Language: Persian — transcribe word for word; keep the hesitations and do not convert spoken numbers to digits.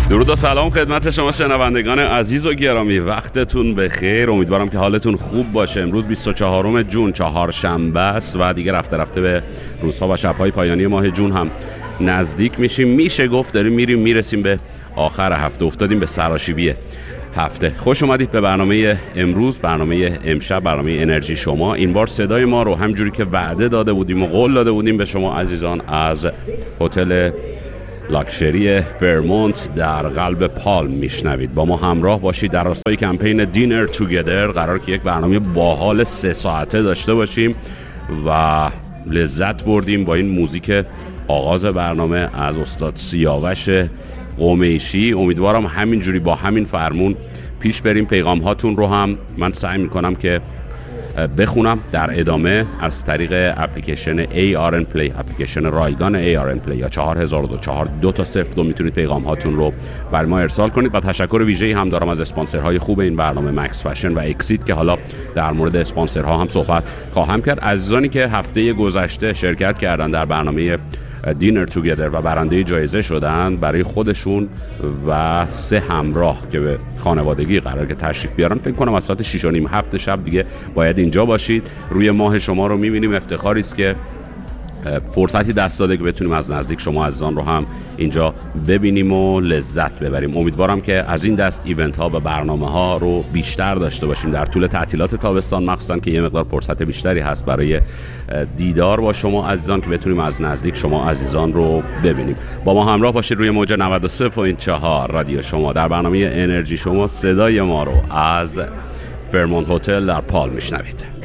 درود و سلام خدمت شما شنوندگان عزیز و گرامی، وقتتون بخیر. امیدوارم که حالتون خوب باشه. امروز بیست و چهارم جون چهارشنبه است و دیگه رفته رفته به روزها و شب‌های پایانی ماه جون هم نزدیک میشیم. میشه گفت داریم میریم میرسیم به آخر هفته، افتادیم به سراشیبی هفته. خوش اومدید به برنامه امروز، برنامه امشب، برنامه انرژی شما. این بار صدای ما رو همجوری که وعده داده بودیم و قول داده بودیم به شما عزیزان از هتل لاکچری فرمونت در قلب پالم میشنوید. با ما همراه باشید در راستای کمپین دینر توگیدر. قرار که یک برنامه باحال سه ساعته داشته باشیم و لذت بردیم با این موزیک آغاز برنامه از استاد سیاوش قمیشی. امیدوارم همینجوری با همین فرمون پیش بریم. پیغام هاتون رو هم من سعی میکنم که بخونم در ادامه از طریق اپلیکیشن ای آر ان Play، اپلیکیشن رایگان ای آر ان Play یا چهار هزار و دو چهار دو تا صفر دو میتونید پیغام هاتون رو بر ما ارسال کنید. و تشکر ویژه‌ای هم دارم از اسپانسرهای خوب این برنامه، مکس فشن و اکسید، که حالا در مورد اسپانسرها هم صحبت خواهم کرد. عزیزانی که هفته گذشته شرکت کردن در برنامه دینر توگیدر و برنده جایزه شدن، برای خودشون و سه همراه که به خانوادگی قرار که تشریف بیارن، فکر کنم از ساعت شش و نیم هفت شب دیگه باید اینجا باشید. روی ماه شما رو میبینیم. افتخاری است که فرصتی دست داده که بتونیم از نزدیک شما عزیزان رو هم اینجا ببینیم و لذت ببریم. امیدوارم که از این دست ایونت ها و برنامه ها رو بیشتر داشته باشیم در طول تعطیلات تابستان، مخصوصا که یه مقدار فرصت بیشتری هست برای دیدار با شما عزیزان که بتونیم از نزدیک شما عزیزان رو ببینیم. با ما همراه باشید روی موج نود و سه و چهار رادیو شما در برنامه انرژی شما. صدای ما رو از فرمونت هتل در پالم میشنوید.